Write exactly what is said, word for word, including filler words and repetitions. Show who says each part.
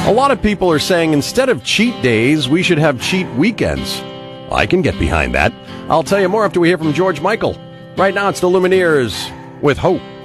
Speaker 1: A lot of people are saying instead of cheat days, we should have cheat weekends. I can get behind that. I'll tell you more after we hear from George Michael. Right now, it's the Lumineers with Hope.